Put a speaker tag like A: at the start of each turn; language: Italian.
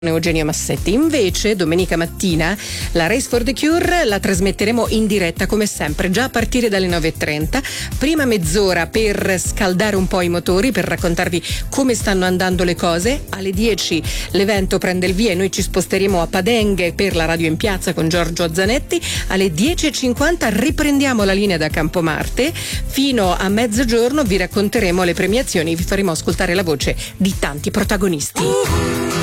A: Eugenio Massetti. Invece domenica mattina la Race for the Cure la trasmetteremo in diretta come sempre, già a partire dalle 9:30. Prima mezz'ora per scaldare un po' i motori, per raccontarvi come stanno andando le cose. Alle 10 l'evento prende il via e noi ci sposteremo a Padenghe per la radio in piazza con Giorgio Zanetti. Alle 10:50 riprendiamo la linea da Campomarte. Fino a mezzogiorno vi racconteremo le premiazioni, vi faremo ascoltare la voce di tanti protagonisti.